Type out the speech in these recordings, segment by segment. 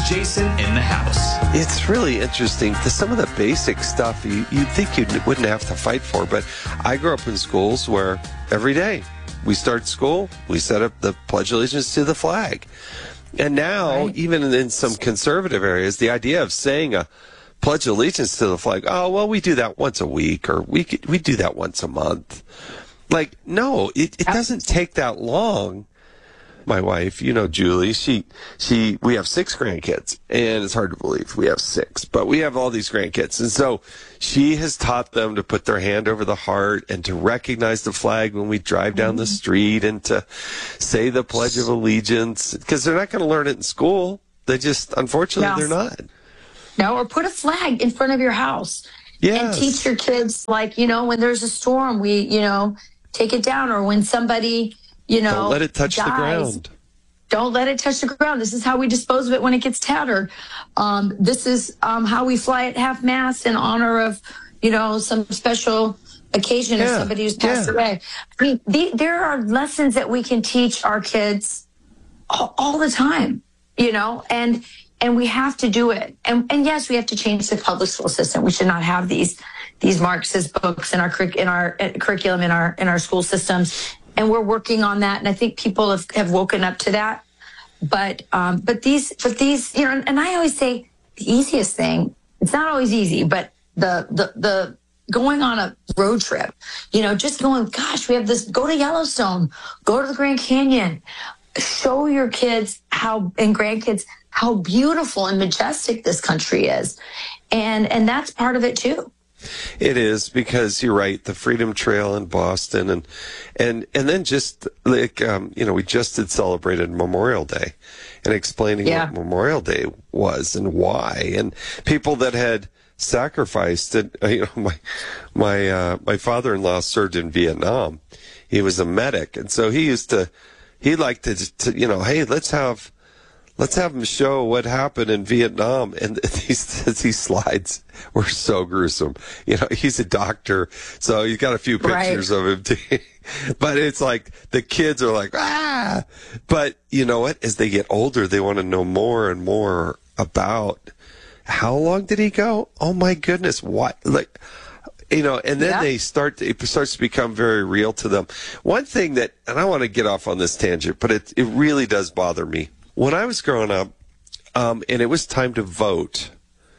Jason in the house. It's really interesting. Some of the basic stuff you'd think you wouldn't have to fight for, but I grew up in schools where every day we start school, we set up the Pledge of Allegiance to the flag. And now, even in some conservative areas, the idea of saying a Pledge of Allegiance to the flag, oh, well, we do that once a week, or we do that once a month. Like, no, it doesn't take that long. My wife, Julie, we have 6 grandkids, and it's hard to believe we have 6, but we have all these grandkids. And so she has taught them to put their hand over the heart and to recognize the flag when we drive down the street and to say the Pledge of Allegiance, because they're not going to learn it in school. They just, unfortunately, they're not. No, or put a flag in front of your house. Yes. And teach your kids, when there's a storm, we, take it down, or when somebody... don't let it touch dies, the ground. Don't let it touch the ground. This is how we dispose of it when it gets tattered. This is how we fly at half-mast in honor of, some special occasion of somebody who's passed away. I mean, there are lessons that we can teach our kids all the time, and we have to do it. And yes, we have to change the public school system. We should not have these Marxist books in our curriculum in our school systems. And we're working on that, and I think people have woken up to that. But these, and I always say the easiest thing. It's not always easy, but the going on a road trip, just going. Gosh, we have this. Go to Yellowstone. Go to the Grand Canyon. Show your kids and grandkids how beautiful and majestic this country is, and that's part of it too. It is, because you're right. The Freedom Trail in Boston, and then just like we just had celebrated Memorial Day, and explaining what Memorial Day was and why, and people that had sacrificed it. My father-in-law served in Vietnam. He was a medic, and so he liked to hey, let's have them show what happened in Vietnam. And these slides were so gruesome. He's a doctor, so you got a few pictures of him too. But it's like the kids are like, ah! But you know what? As they get older, they want to know more and more about how long did he go? Oh my goodness. What? And then it starts to become very real to them. One thing that, and I want to get off on this tangent, but it really does bother me. When I was growing up, and it was time to vote,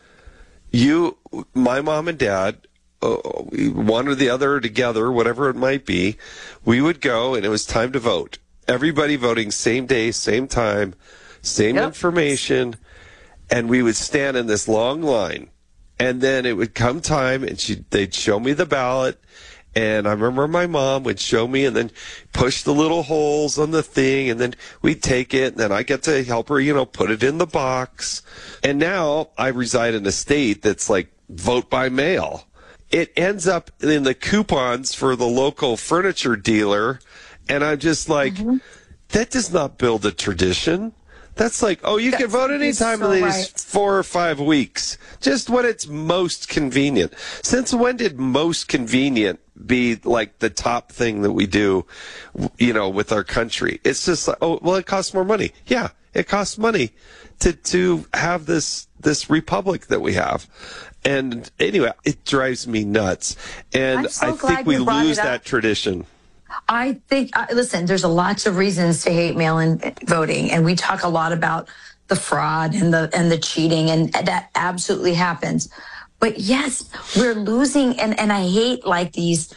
my mom and dad, one or the other together, whatever it might be, we would go, and it was time to vote. Everybody voting same day, same time, same information, and we would stand in this long line. And then it would come time, and they'd show me the ballot. And I remember my mom would show me and then push the little holes on the thing, and then we'd take it, and then I get to help her, put it in the box. And now I reside in a state that's like vote by mail. It ends up in the coupons for the local furniture dealer, and I'm just like, that does not build a tradition. That's like, you can vote anytime in these 4 or 5 weeks, just when it's most convenient. Since when did most convenient be like the top thing that we do, with our country? It's just like, it costs more money. Yeah, it costs money to have this republic that we have. And anyway, it drives me nuts. And I think we lose that tradition. I think, listen, there's lots of reasons to hate mail-in voting, and we talk a lot about the fraud and the cheating, and that absolutely happens. But yes, we're losing, and I hate these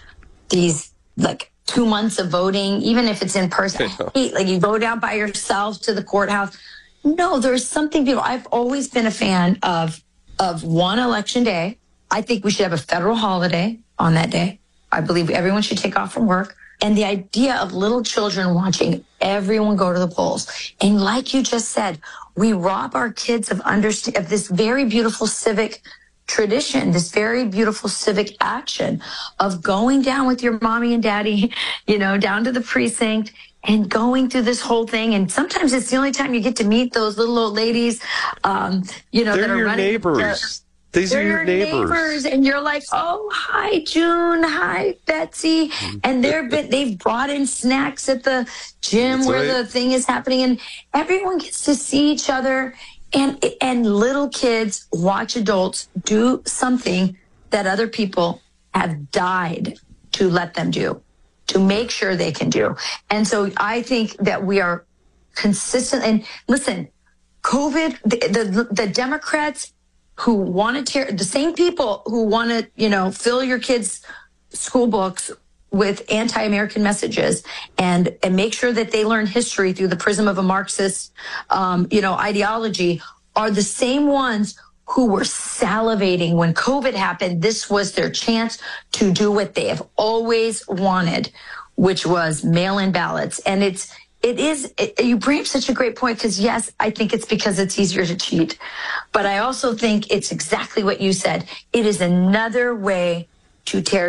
like 2 months of voting, even if it's in person. I hate, you go down by yourself to the courthouse. No, there's something beautiful. I've always been a fan of one election day. I think we should have a federal holiday on that day. I believe everyone should take off from work. And the idea of little children watching everyone go to the polls. And like you just said, we rob our kids of this very beautiful civic tradition, this very beautiful civic action of going down with your mommy and daddy, down to the precinct and going through this whole thing. And sometimes it's the only time you get to meet those little old ladies, They're that are your running. Neighbors. These are your neighbors. And you're like, oh, hi, June. Hi, Betsy. And they've brought in snacks at the gym the thing is happening. And everyone gets to see each other And little kids watch adults do something that other people have died to let them do, to make sure they can do. And so I think that we are consistent. And listen, COVID, the Democrats who want to tear, the same people who want to, fill your kids' school books with anti-American messages and make sure that they learn history through the prism of a Marxist, ideology, are the same ones who were salivating when COVID happened. This was their chance to do what they have always wanted, which was mail-in ballots. And you bring up such a great point, because yes, I think it's because it's easier to cheat, but I also think it's exactly what you said. It is another way to tear